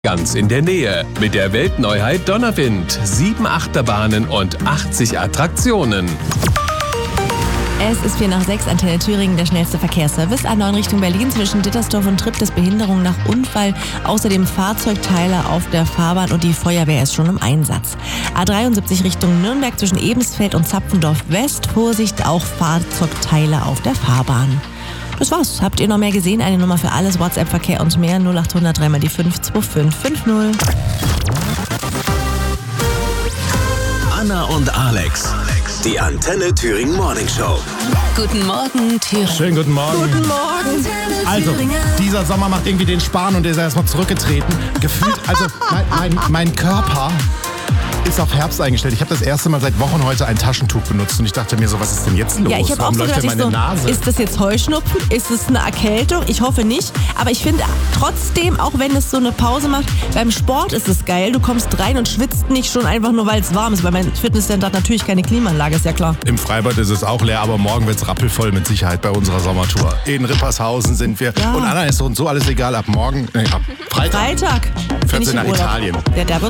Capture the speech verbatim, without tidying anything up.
Ganz in der Nähe mit der Weltneuheit Donnerwind. Sieben Achterbahnen und achtzig Attraktionen. Es ist vier nach sechs, Antenne Thüringen, der schnellste Verkehrsservice. A neun Richtung Berlin zwischen Dittersdorf und Triptis, Behinderung nach Unfall. Außerdem Fahrzeugteile auf der Fahrbahn und die Feuerwehr ist schon im Einsatz. A dreiundsiebzig Richtung Nürnberg zwischen Ebensfeld und Zapfendorf West. Vorsicht, auch Fahrzeugteile auf der Fahrbahn. Das war's. Habt ihr noch mehr gesehen? Eine Nummer für alles, WhatsApp-Verkehr und mehr. null acht hundert drei mal die fünf zwei fünf fünf null. Anna und Alex. Die Antenne Thüringen Morning Show. Guten Morgen, Thüringen. Schönen guten Morgen. Guten Morgen. Also, dieser Sommer macht irgendwie den Spahn und der ist erstmal zurückgetreten. Gefühlt, also mein, mein, mein Körper ist auf Herbst eingestellt. Ich habe das erste Mal seit Wochen heute ein Taschentuch benutzt und ich dachte mir so, was ist denn jetzt los? Ja, ich habe auch Warum so läuft gedacht, denn meine ich so, Nase? ist das jetzt Heuschnupfen? Ist es eine Erkältung? Ich hoffe nicht. Aber ich finde trotzdem, auch wenn es so eine Pause macht, beim Sport ist es geil. Du kommst rein und schwitzt nicht schon einfach nur, weil es warm ist. Weil mein Fitnesscenter hat natürlich keine Klimaanlage, ist ja klar. Im Freibad ist es auch leer, aber morgen wird es rappelvoll mit Sicherheit bei unserer Sommertour. In Rippershausen sind wir. Ja. Und Anna ist so und so alles egal. Ab morgen, nee, ab Freitag, Freitag. fährt bin sie ich nach im Urlaub. Italien. Ja, da wird